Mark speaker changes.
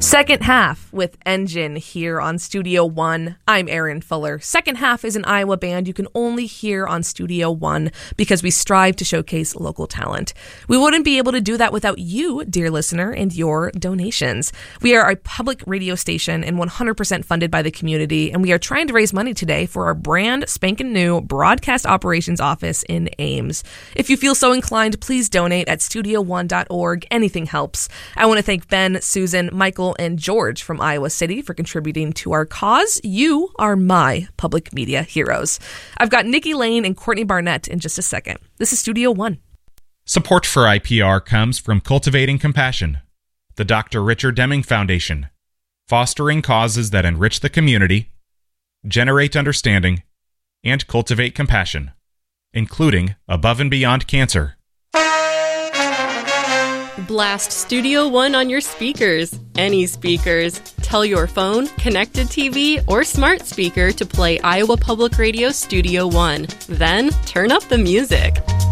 Speaker 1: Second Half with Engine here on Studio One. I'm Erin Fuller. Second Half is an Iowa band you can only hear on Studio One because we strive to showcase local talent. We wouldn't be able to do that without you, dear listener, and your donations. We are a public radio station and 100% funded by the community, and we are trying to raise money today for our brand spanking new broadcast operations office in Ames. If you feel so inclined, please donate at studio1.org. Anything helps. I want to thank Ben, Susan, Michael, and George from Iowa City for contributing to our cause. You are my public media heroes. I've got Nikki Lane and Courtney Barnett in just a second. This is Studio One.
Speaker 2: Support for IPR comes from Cultivating Compassion, the Dr. Richard Deming Foundation, fostering causes that enrich the community, generate understanding, and cultivate compassion, including Above and Beyond Cancer.
Speaker 3: Blast Studio One on your speakers. Any speakers. Tell your phone, connected TV, or smart speaker to play Iowa Public Radio Studio One. Then turn up the music.